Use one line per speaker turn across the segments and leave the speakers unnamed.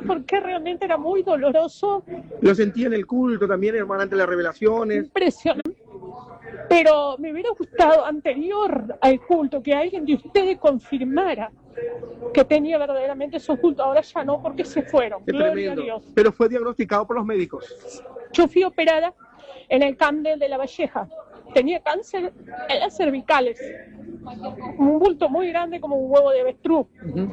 porque realmente era muy doloroso.
Lo sentí en el culto también, hermana, ante las revelaciones.
Impresionante. Pero me hubiera gustado, anterior al culto, que alguien de ustedes confirmara que tenía verdaderamente esos cultos. Ahora ya no, porque se fueron.
Qué
Gloria
tremendo.
a Dios.
Pero fue diagnosticado por los médicos.
Yo fui operada en el Camden de La Valleja. Tenía cáncer en las cervicales. Un bulto muy grande como un huevo de avestruz.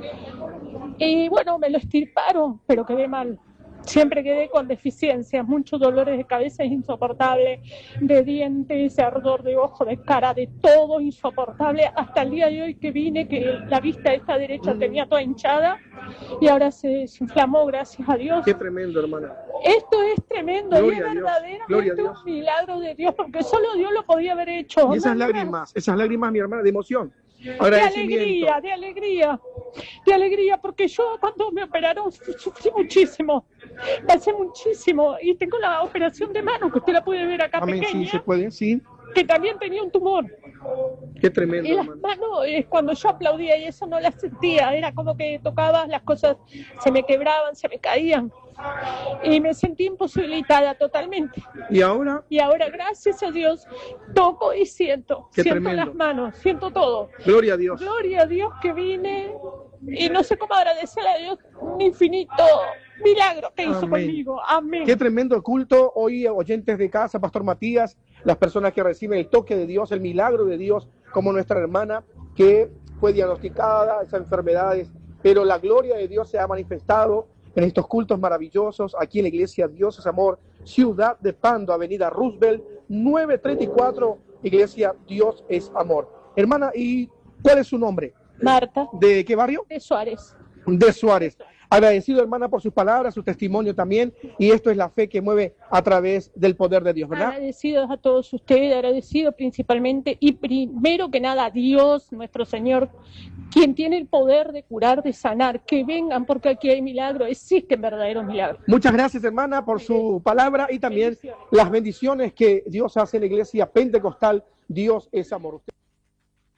Y bueno, me lo extirparon, pero quedé mal. Siempre quedé con deficiencias, muchos dolores de cabeza insoportables, de dientes, ardor de ojo, de cara, de todo insoportable. Hasta el día de hoy que vine, que la vista esta derecha tenía toda hinchada y ahora se desinflamó, gracias a Dios.
Qué tremendo, hermana.
Esto es tremendo,
Gloria
y es
a Dios.
verdaderamente
Gloria a Dios.
un milagro de Dios, porque solo Dios lo podía haber hecho.
Y esas lágrimas, mi hermana, de emoción.
De
Agradecimiento.
de alegría, porque yo cuando me operaron sufrí muchísimo, pasé muchísimo, y tengo la operación de mano, que usted la puede ver acá
Amén,
pequeña,
sí, se puede, sí.
que también tenía un tumor.
Qué tremendo,
Y las
hermana.
manos, cuando yo aplaudía y eso no las sentía, era como que tocaba, las cosas se me quebraban, se me caían, y me sentí imposibilitada totalmente.
Y ahora,
Y ahora, gracias a Dios, toco y siento
Qué
siento
tremendo.
las manos, siento todo.
gloria a Dios.
Gloria a Dios que vine, y no sé cómo agradecerle a Dios un infinito milagro que hizo
Amén.
conmigo. Amén.
Qué tremendo culto. Hoy, oyentes de casa, Pastor Matías, las personas que reciben el toque de Dios, el milagro de Dios, como nuestra hermana que fue diagnosticada, esas enfermedades, pero la gloria de Dios se ha manifestado en estos cultos maravillosos, aquí en la iglesia Dios es Amor, Ciudad de Pando, Avenida Roosevelt, 934, iglesia Dios es Amor. Hermana, ¿y cuál es su nombre?
Marta
¿De qué barrio?
de Suárez.
De Suárez. Agradecido, hermana, por sus palabras, su testimonio también, y esto es la fe que mueve a través del poder de Dios, ¿verdad?
Agradecidos a todos ustedes, agradecido principalmente y primero que nada a Dios, nuestro Señor, quien tiene el poder de curar, de sanar. Que vengan, porque aquí hay milagros, existen verdaderos milagros.
Muchas gracias, hermana, por su palabra y también las bendiciones que Dios hace en la iglesia pentecostal. Dios es amor.